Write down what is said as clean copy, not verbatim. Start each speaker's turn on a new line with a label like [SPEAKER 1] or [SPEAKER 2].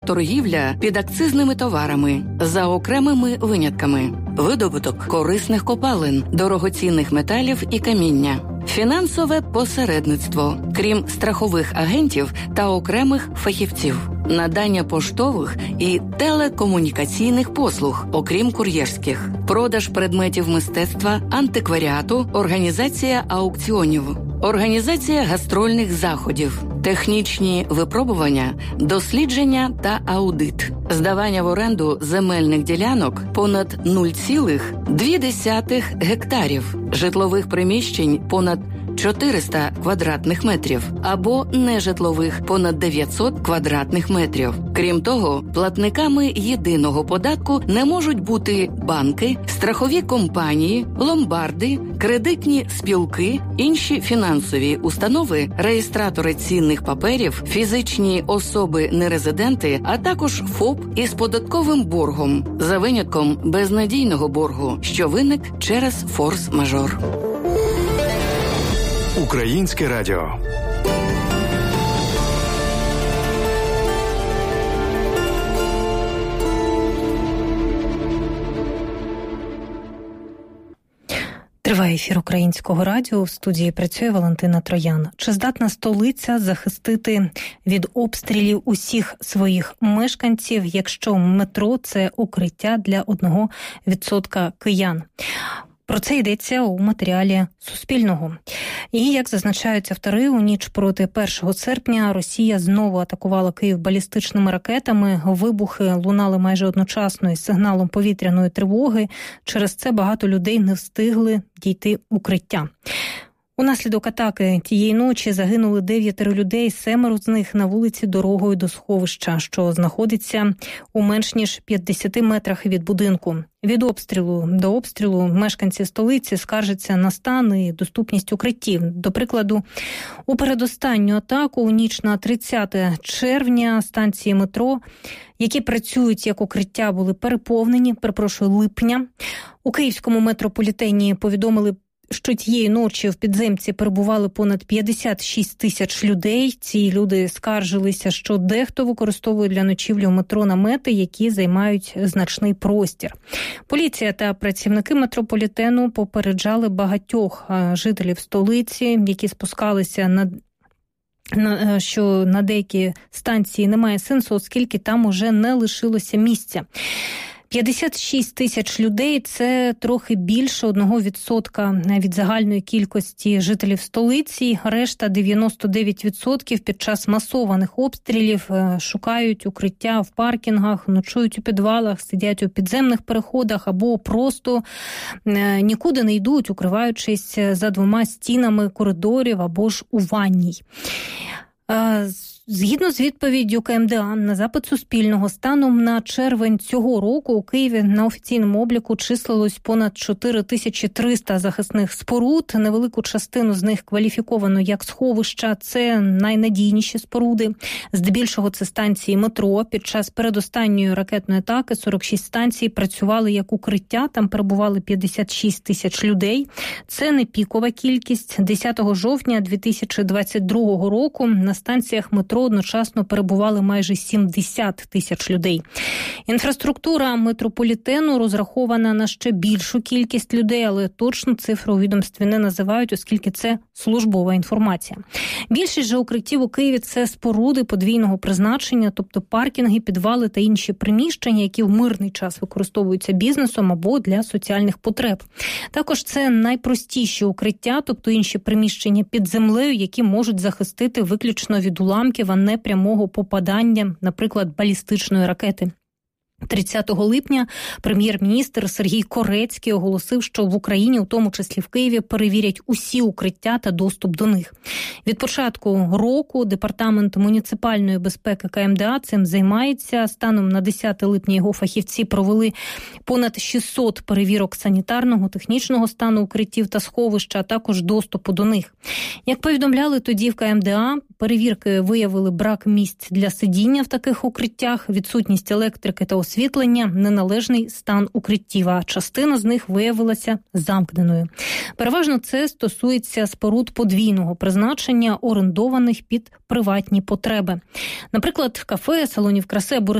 [SPEAKER 1] торгівля підакцизними товарами за окремими винятками, видобуток корисних копалин, дорогоцінних металів і каміння, фінансове посередництво, крім страхових агентів та окремих фахівців, надання поштових і телекомунікаційних послуг, окрім кур'єрських, продаж предметів мистецтва, антикваріату, організація аукціонів, організація гастрольних заходів, технічні випробування, дослідження та аудит, здавання в оренду земельних ділянок понад 0,2 гектарів, житлових приміщень понад 400 квадратних метрів або нежитлових понад 900 квадратних метрів. Крім того, платниками єдиного податку не можуть бути банки, страхові компанії, ломбарди, кредитні спілки, інші фінансові установи, реєстратори цінних паперів, фізичні особи-нерезиденти, а також ФОП із податковим боргом, за винятком безнадійного боргу, що виник через форс-мажор.
[SPEAKER 2] Українське радіо.
[SPEAKER 3] Триває ефір Українського радіо. В студії працює Валентина Троян. Чи здатна столиця захистити від обстрілів усіх своїх мешканців, якщо метро – це укриття для 1% киян? Про це йдеться у матеріалі Суспільного. І, як зазначають автори, у ніч проти 1 серпня Росія знову атакувала Київ балістичними ракетами. Вибухи лунали майже одночасно із сигналом повітряної тривоги. Через це багато людей не встигли дійти укриття. Унаслідок атаки тієї ночі загинули 9 людей, 7 з них на вулиці дорогою до сховища, що знаходиться у менш ніж 50 метрах від будинку. Від обстрілу до обстрілу мешканці столиці скаржаться на стан і доступність укриттів. До прикладу, у передостанню атаку у ніч на 30 червня станції метро, які працюють як укриття, були переповнені, липня. У київському метрополітені повідомили, що тієї ночі в підземці перебували понад 56 тисяч людей. Ці люди скаржилися, що дехто використовує для ночівлі в метро намети, які займають значний простір. Поліція та працівники метрополітену попереджали багатьох жителів столиці, які спускалися що на деякі станції немає сенсу, оскільки там уже не лишилося місця. 56 тисяч людей – це трохи більше 1% від загальної кількості жителів столиці. Решта 99% під час масованих обстрілів шукають укриття в паркінгах, ночують у підвалах, сидять у підземних переходах або просто нікуди не йдуть, укриваючись за 2 стінами коридорів або ж у ванній. Згідно з відповіддю КМДА на запит Суспільного, станом на червень цього року у Києві на офіційному обліку числилось понад 4300 захисних споруд. Невелику частину з них кваліфіковано як сховища. Це найнадійніші споруди. Здебільшого це станції метро. Під час передостанньої ракетної атаки 46 станцій працювали як укриття. Там перебували 56 тисяч людей. Це не пікова кількість. 10 жовтня 2022 року на станціях метро одночасно перебували майже 70 тисяч людей. Інфраструктура метрополітену розрахована на ще більшу кількість людей, але точну цифру у відомстві не називають, оскільки це службова інформація. Більшість же укриттів у Києві – це споруди подвійного призначення, тобто паркінги, підвали та інші приміщення, які в мирний час використовуються бізнесом або для соціальних потреб. Також це найпростіші укриття, тобто інші приміщення під землею, які можуть захистити виключно від уламків, а не прямого попадання, наприклад, балістичної ракети. 30 липня прем'єр-міністр Сергій Корецький оголосив, що в Україні, у тому числі в Києві, перевірять усі укриття та доступ до них. Від початку року Департамент муніципальної безпеки КМДА цим займається. Станом на 10 липня його фахівці провели понад 600 перевірок санітарного, технічного стану укриттів та сховища, а також доступу до них. Як повідомляли тоді в КМДА, перевірки виявили брак місць для сидіння в таких укриттях, відсутність електрики та освітлення, неналежний стан укриттів, а частина з них виявилася замкненою. Переважно це стосується споруд подвійного призначення, орендованих під приватні потреби. Наприклад, кафе, салонів краси або